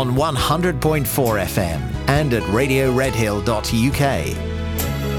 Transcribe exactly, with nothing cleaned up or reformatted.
on one hundred point four F M and at radio redhill dot U K.